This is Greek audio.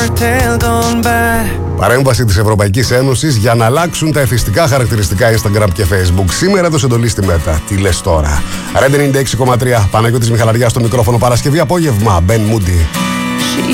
Παρέμβαση της Ευρωπαϊκής Ένωσης για να αλλάξουν τα εθιστικά χαρακτηριστικά Instagram και Facebook. Σήμερα έδωσε εντολή στη Μέτα. Τι λες τώρα? Red 96,3. Παναγιώτης Μιχαλαριάς στο μικρόφωνο. Παρασκευή απόγευμα. Ben Moody.